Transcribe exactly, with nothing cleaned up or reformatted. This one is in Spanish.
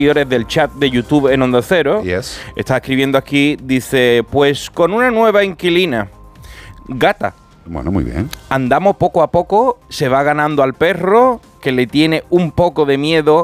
seguidores del chat de YouTube en Onda Cero. Yes. Está escribiendo aquí, dice, pues con una nueva inquilina, gata. Bueno, muy bien. Andamos poco a poco, se va ganando al perro, que le tiene un poco de miedo